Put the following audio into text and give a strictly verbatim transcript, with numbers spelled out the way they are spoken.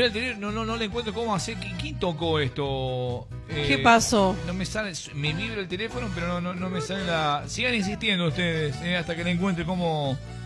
vibra el teléfono, no, no, no le encuentro cómo hacer. ¿Qui- ¿Quién tocó esto? Eh, ¿Qué pasó? No me sale, me vibra el teléfono, pero no, no, no me sale la... Sigan insistiendo ustedes, eh, hasta que le encuentre cómo,